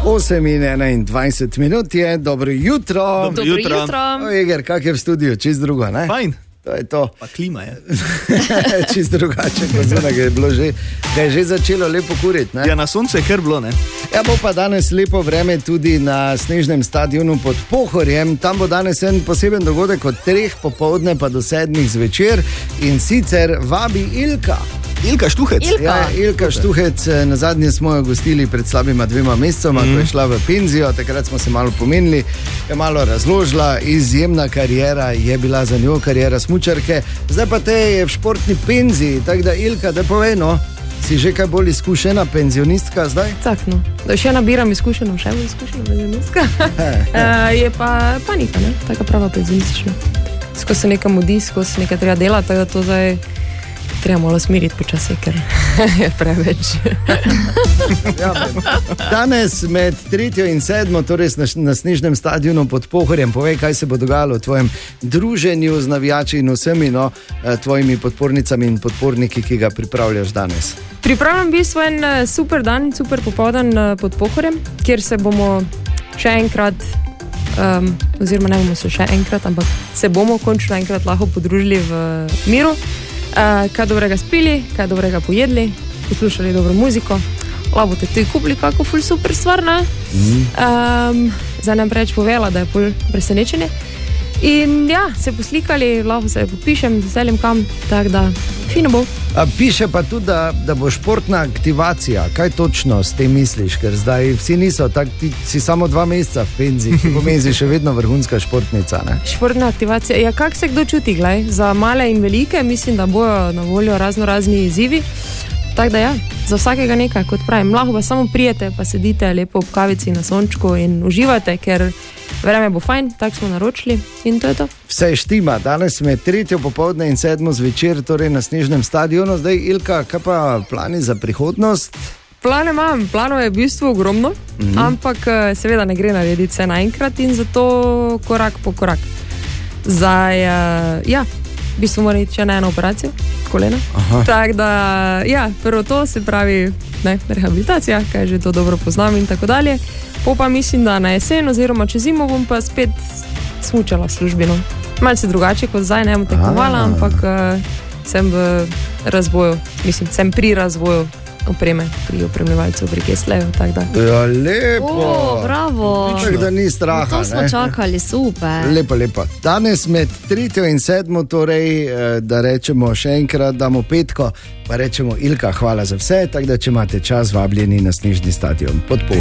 8:21 je, dobro jutro. Dobro jutro. Eger, kak je v studiu, čist drugo, ne? Fajn. To je to. Pa klima je. Čist drugače, kot zunaj, da je že začelo lepo kuriti, ne? Ja, na sonce je kar bilo, ne? Ja, bo pa danes lepo vreme tudi na snežnem stadionu pod Pohorjem. Tam bo danes en poseben dogodek od 3 popoldne pa do 7 zvečer in sicer vabi Ilka. Ilka Štuhec. Ja, Ilka Štuhec, na zadnje smo jo gostili pred slabima 2 mesecoma, ko je šla v penzijo, takrat smo se malo pomenili, je malo razložila, izjemna karijera je bila za njo, karijera smučarke, zdaj pa te je v športni penziji, tako da Ilka, da povej, no, si že kaj bolj izkušena penzionistka zdaj? Tak, no, da še nabiram izkušeno, še bolj izkušena penzionistka. Je pa panika, ne, taka prava penzionistična. Ko se nekam mudi, ko se nekaj treba delati, tako da to zdaj treba malo smiriti počasi, ker je preveč. Ja, danes med 3. in 7. torej na snežnem stadionu pod Pohorjem, povej, kaj se bo dogajalo v tvojem druženju z navijači in vsemi, no, tvojimi podpornicami in podporniki, ki ga pripravljaš danes. Pripravljam v bistvu en super dan, super popoldan pod Pohorjem, kjer se bomo še enkrat, oziroma ne bomo se še enkrat, ampak se bomo končno enkrat lahko podružili v miru. Kaj dobrega spili, kaj dobrega pojedli, poslušali dobro muziko, lahko boste tudi kupili kako ful super stvar, ne? Zdaj nam preveč povela, da je pol presenečenje. In ja, se poslikali, lahko se podpišem, z veselim kam, tako da fino bo. Piše pa tudi, da bo športna aktivacija. Kaj točno s tem misliš? Ker zdaj vsi niso, tak, ti si samo 2 meseca v penziji, ki pomeni si še vedno vrhunska športnica, ne? Športna aktivacija, ja, kak se kdo čuti, glej? Za male in velike mislim, da bojo na voljo razni izzivi. Tako da ja, za vsakega nekaj, kot pravim. Lahko pa samo prijete, pa sedite lepo ob kavici na sončku in uživate, ker vreme bo fajn, tako smo naročili in to je to. Vse štima, danes med 3. popoldne in 7. zvečer, torej na snežnem stadionu. Zdaj, Ilka, kaj pa plani za prihodnost? Plane imam, planov je v bistvu ogromno, ampak seveda ne gre narediti vse naenkrat in zato korak po korak. Zdaj, ja, v bistvu moram iti še na eno operacijo kolena. Tako da, ja, prvo to se pravi, ne, rehabilitacija, kaj že to dobro poznam in tako dalje. Pa mislim, da na jesen oziroma čez zimo bom pa spet smučala v službi, no. Malce drugače kot zdaj, ne bom tekmovala, ampak sem v razvoju, mislim, sem pri razvoju opreme, pri opremljevalcu, pri Kessleju, tako da. Ja, lepo. Bravo. Tako da ni straha, to smo ne? čakali, super. Lepo, lepo. Danes med 3. in 7. torej, da rečemo še enkrat, damo petko, pa rečemo Ilka, hvala za vse, tako da če imate čas, vabljeni na snežni stadion pod Pohorjem.